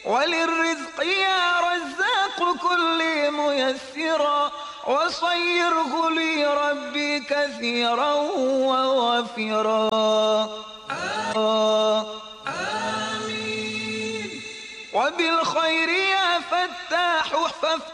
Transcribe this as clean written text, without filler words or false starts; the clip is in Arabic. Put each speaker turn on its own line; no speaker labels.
وللرزق يا رزاق كل ميسرا وصيره لي ربي كثيرا ووافرا. آمين. وبالخير يا فتاح